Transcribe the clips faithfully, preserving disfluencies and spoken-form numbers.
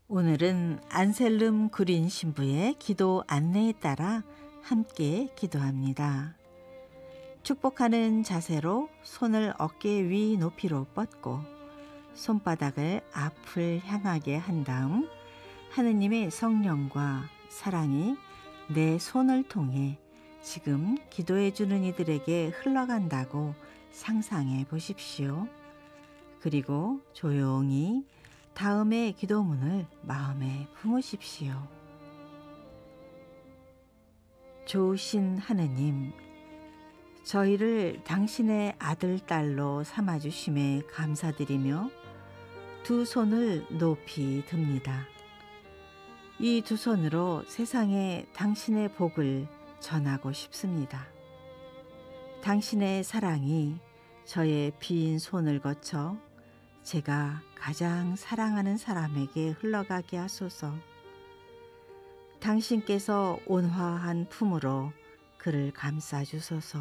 오늘은 안셀름 구린 신부의 기도 안내에 따라 함께 기도합니다. 축복하는 자세로 손을 어깨 위 높이로 뻗고 손바닥을 앞을 향하게 한 다음 하느님의 성령과 사랑이 내 손을 통해 지금 기도해 주는 이들에게 흘러간다고 상상해 보십시오. 그리고 조용히 다음의 기도문을 마음에 품으십시오. 좋으신 하느님, 저희를 당신의 아들, 딸로 삼아주심에 감사드리며 두 손을 높이 듭니다. 이 두 손으로 세상에 당신의 복을 전하고 싶습니다. 당신의 사랑이 저의 빈 손을 거쳐 제가 가장 사랑하는 사람에게 흘러가게 하소서. 당신께서 온화한 품으로 그를 감싸주소서.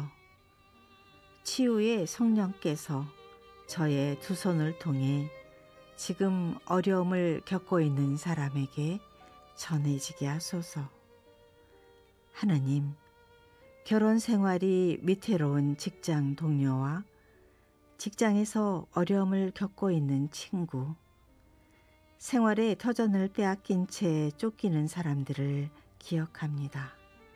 치유의 성령께서 저의 두 손을 통해 지금 어려움을 겪고 있는 사람에게 전해지게 하소서. 하느님, 결혼 생활이 위태로운 직장 동료와 직장에서 어려움을 겪고 있는 친구, 생활의 터전을 빼앗긴 채 쫓기는 사람들을 기억합니다.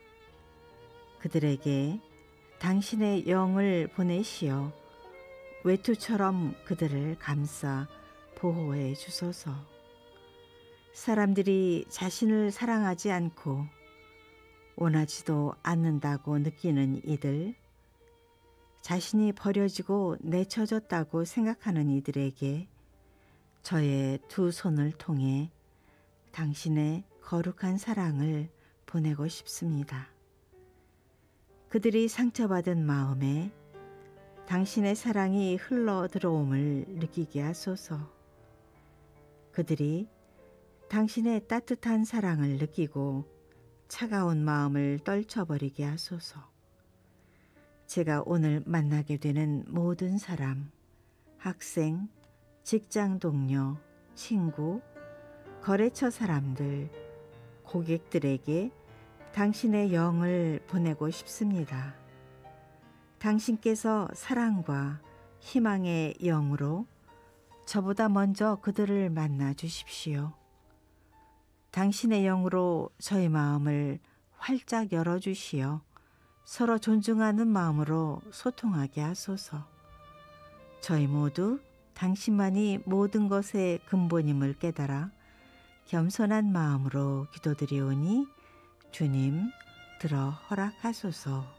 그들에게 당신의 영을 보내시어 외투처럼 그들을 감싸 보호해 주소서. 사람들이 자신을 사랑하지 않고 원하지도 않는다고 느끼는 이들, 자신이 버려지고 내쳐졌다고 생각하는 이들에게 저의 두 손을 통해 당신의 거룩한 사랑을 보내고 싶습니다. 그들이 상처받은 마음에 당신의 사랑이 흘러 들어옴을 느끼게 하소서. 그들이 당신의 따뜻한 사랑을 느끼고 차가운 마음을 떨쳐버리게 하소서. 제가 오늘 만나게 되는 모든 사람, 학생, 직장 동료, 친구, 거래처 사람들, 고객들에게 당신의 영을 보내고 싶습니다. 당신께서 사랑과 희망의 영으로 저보다 먼저 그들을 만나 주십시오. 당신의 영으로 저희 마음을 활짝 열어주시어 서로 존중하는 마음으로 소통하게 하소서. 저희 모두 당신만이 모든 것의 근본임을 깨달아 겸손한 마음으로 기도드리오니 주님 들어 허락하소서.